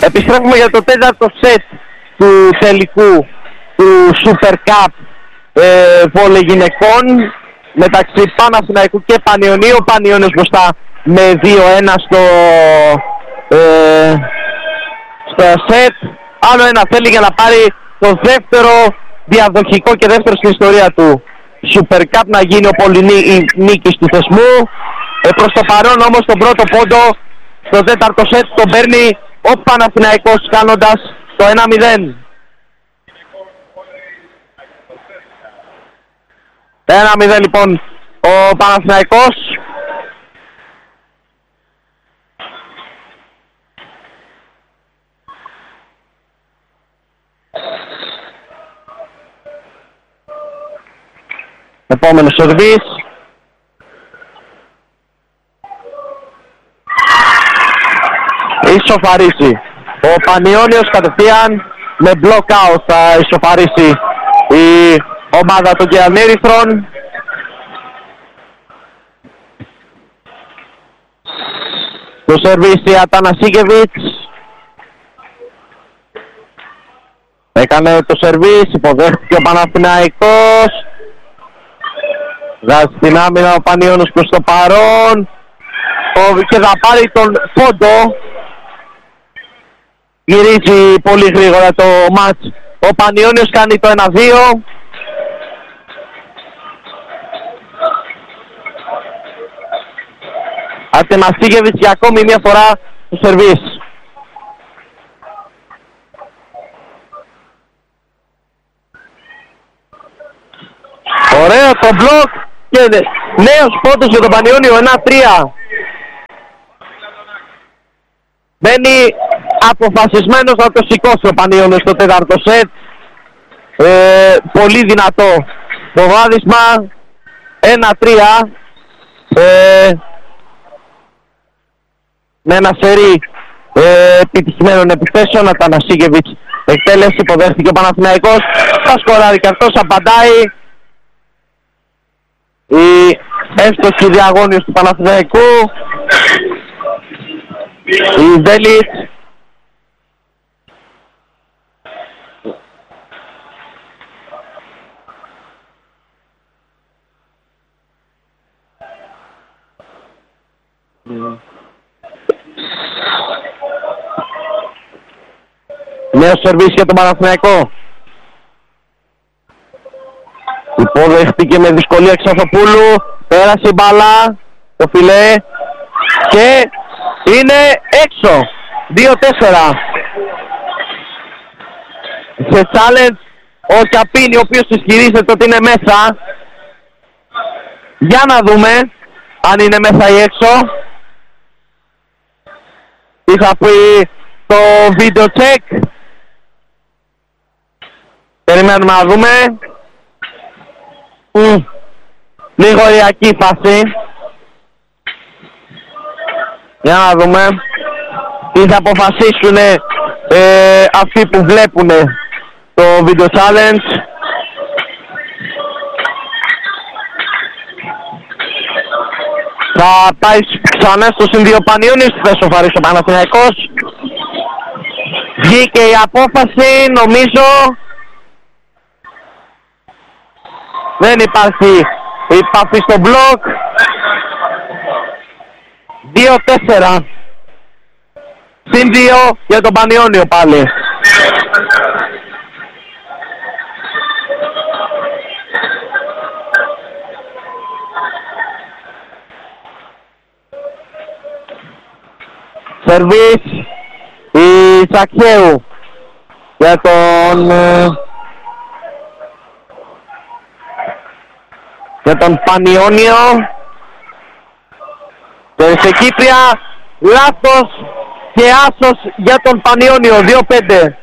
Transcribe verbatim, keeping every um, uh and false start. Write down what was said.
Επιστρέφουμε για το τέταρτο σετ του τελικού του Super Cup ε, βόλεϊ γυναικών μεταξύ Παναθηναϊκού και Πανιωνίου. Ο Πανιώνιος μπροστά με δύο ένα στο, ε, στο σετ. Άλλο ένα θέλει για να πάρει το δεύτερο διαδοχικό και δεύτερο στην ιστορία του Super Cup, να γίνει ο πολυνίκης του θεσμού. Ε, προς το παρόν όμως τον πρώτο πόντο στο τέταρτο σετ τον παίρνει ο Παναθηναϊκός κάνοντας το ένα μηδέν. ένα μηδέν λοιπόν ο Παναθηναϊκός. Επόμενο σερβίς. Ισοφαρίσει. Ο Πανιώνιος κατευθείαν με block out θα ισοφαρίσει η ομάδα των Κεανίρυθρων. Το σερβίς η Ατανασίγεβιτς. Έκανε το σερβίς, υποδέχτηκε ο Παναθηναϊκός. Βγάζει στην άμυνα ο Πανιώνιος προς το παρόν και θα πάρει τον πόντο. Γυρίζει πολύ γρήγορα το μάτς. Ο Πανιώνιος κάνει το ένα δύο. Ατανασίγεβιτς για ακόμη μια φορά το σερβίς. Ωραίο το μπλοκ και νέος πόντος για τον Πανιώνιο, ένα τρία. Μπαίνει αποφασισμένος να το σηκώσει ο Πανιώνιος στο τέταρτο σετ. Ε, πολύ δυνατό το βάδισμα. ένα τρία. Ε, με ένα σερί ε, επιτυχημένων επιθέσεων. Ατανασίγεβιτς εκτέλεση, υποδέχτηκε ο Παναθηναϊκός. Θα σκοράρει και αυτός, απαντάει. Η εύστοχη διαγώνιος του Παναθηναϊκού. Η Βέλιτ. Νέο σερβίς για τον Παναθηναϊκό. Υποδεχτήκε με δυσκολία Ξαφοπούλου. Πέρασε η μπάλα. Το φιλέ. Και είναι έξω. δύο τέσσερα. Σε challenge ο Κιαπίνη, ο οποίος ισχυρίζεται ότι είναι μέσα. Για να δούμε αν είναι μέσα ή έξω. Τι θα πει το βίντεο check. Περιμένουμε να δούμε. Mm. Λίγο ωριακή φάση. Για να δούμε τι θα αποφασίσουν ε, αυτοί που βλέπουν το video challenge. Θα πάει ξανά στο συν δύο Πανιώνιος, θα σοφαρίσει ο Παναθηναϊκός. Βγήκε η απόφαση, νομίζω. Δεν υπάρχει επαφή στο μπλοκ. δύο τέσσερα. Συν δύο για τον Πανιώνιο πάλι. Σερβίς η Τσακιέου για τον για τον Πανιώνιο. Και σε Κύπρια λάθος και άσος για τον Πανιώνιο. δύο πέντε.